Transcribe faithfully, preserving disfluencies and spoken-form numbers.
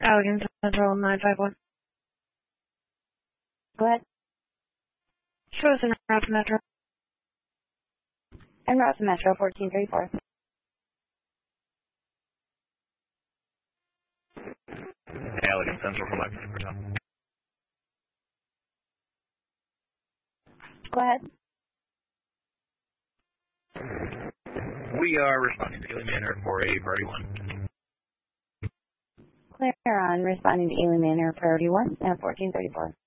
Allegan Central nine five one. Go ahead. Shows in Route Metro. En route to Metro fourteen thirty-four. Allegan Central for my number. Go ahead. We are responding to Ely Manor for a priority one. Clear on responding to Ely Manor priority one at fourteen thirty-four.